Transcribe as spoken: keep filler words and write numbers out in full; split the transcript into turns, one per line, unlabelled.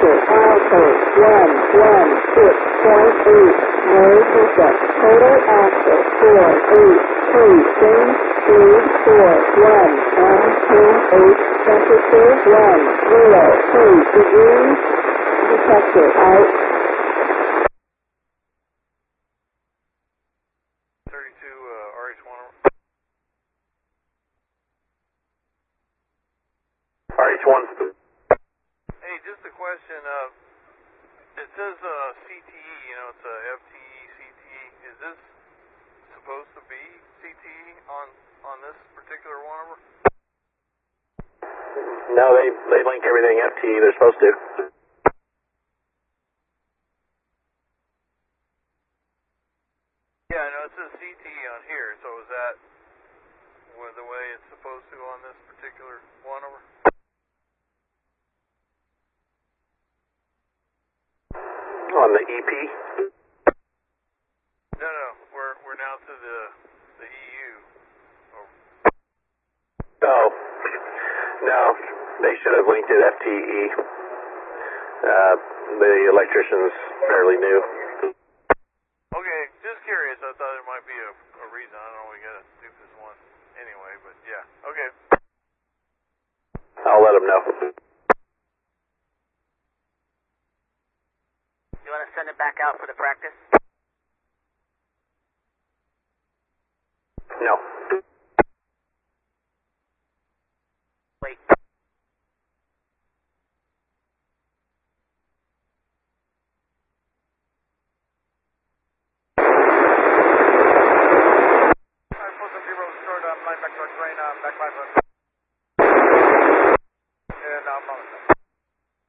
Detected alpha one one six point eight. No hiccup. Total active four eight three. Same speed four one one two eight. Temperature one zero three degrees. Detected out.
thirty-two uh, R H one.
R H one.
Hey, just a question. Uh, it says uh, C T E, you know, it's a F T E, C T E. Is this supposed to be C T E on, on this particular one over?
No, they, they link everything F T E. They're supposed to.
Yeah, I know it says C T E on here, so is that the way it's supposed to on this particular one over?
On the E P?
No, no, we're we're now to the the E U. Oh.
Oh, no, they should have linked it F T E. Uh, the electrician's fairly new.
Okay, just curious. I thought there might be a, a reason. I don't know. We gotta do this one anyway, but yeah. Okay.
I'll let them know.
You want to send it back out for the practice?